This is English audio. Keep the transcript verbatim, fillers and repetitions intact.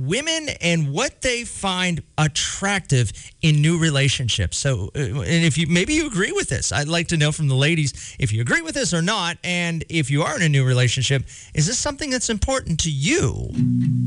women and what they find attractive in new relationships. So, uh, and if you maybe you agree with this, I'd like to know from the ladies if you agree with this or not. And if you are in a new relationship, is this something that's important to you?